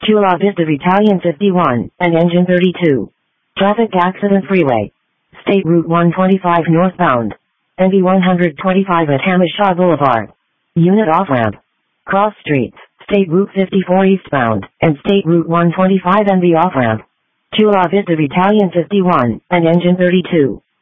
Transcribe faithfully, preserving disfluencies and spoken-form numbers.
Chula Vista Battalion fifty-one, and Engine thirty-two. Traffic accident freeway. State Route one twenty-five northbound. N B one twenty-five at Hamishaw Boulevard. Unit off-ramp. Cross streets, State Route fifty-four eastbound, and State Route one twenty-five N B off-ramp. Chula Vista Battalion fifty-one, and Engine thirty-two.